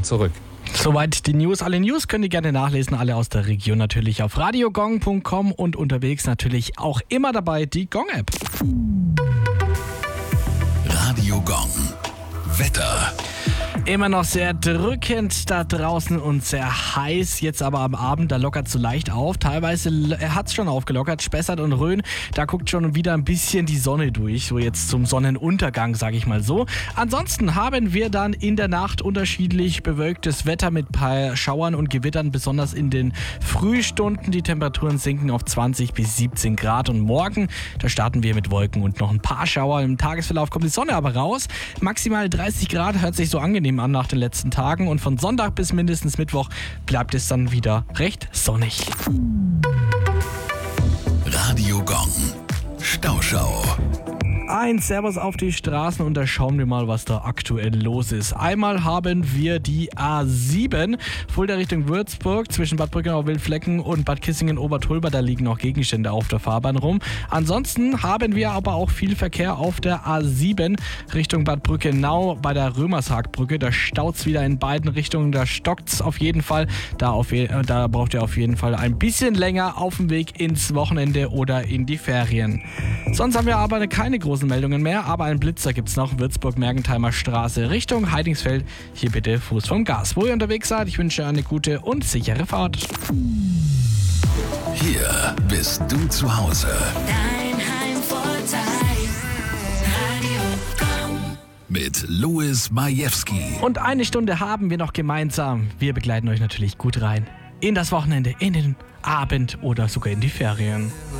zurück. Soweit die News. Alle News könnt ihr gerne nachlesen, alle aus der Region natürlich auf radiogong.com und unterwegs natürlich auch immer dabei die Gong-App. Radio Gong. Wetter. Immer noch sehr drückend da draußen und sehr heiß. Jetzt aber am Abend, da lockert es so leicht auf. Teilweise hat es schon aufgelockert. Spessart und Rhön, da guckt schon wieder ein bisschen die Sonne durch. So jetzt zum Sonnenuntergang, sage ich mal so. Ansonsten haben wir dann in der Nacht unterschiedlich bewölktes Wetter mit ein paar Schauern und Gewittern, besonders in den Frühstunden. Die Temperaturen sinken auf 20 bis 17 Grad. Und morgen, da starten wir mit Wolken und noch ein paar Schauer. Im Tagesverlauf kommt die Sonne aber raus. Maximal 30 Grad, hört sich so angenehm an nach den letzten Tagen und von Sonntag bis mindestens Mittwoch bleibt es dann wieder recht sonnig. Radio Gong. Stauschau. Ein Servus auf die Straßen und da schauen wir mal, was da aktuell los ist. Einmal haben wir die A7, Fulda Richtung Würzburg, zwischen Bad Brückenau-Wildflecken und Bad Kissingen-Obertulba, da liegen noch Gegenstände auf der Fahrbahn rum. Ansonsten haben wir aber auch viel Verkehr auf der A7 Richtung Bad Brückenau bei der Römershagbrücke. Da staut's wieder in beiden Richtungen, da stockt's auf jeden Fall. Da braucht ihr auf jeden Fall ein bisschen länger auf dem Weg ins Wochenende oder in die Ferien. Sonst haben wir aber keine großen Meldungen mehr, aber einen Blitzer gibt's noch. Würzburg-Mergentheimer Straße Richtung Heidingsfeld. Hier bitte Fuß vom Gas. Wo ihr unterwegs seid, ich wünsche eine gute und sichere Fahrt. Hier bist du zu Hause. Dein Heimvorteil. Radio Gong. Mit Louis Majewski. Und eine Stunde haben wir noch gemeinsam. Wir begleiten euch natürlich gut rein in das Wochenende, in den Abend oder sogar in die Ferien.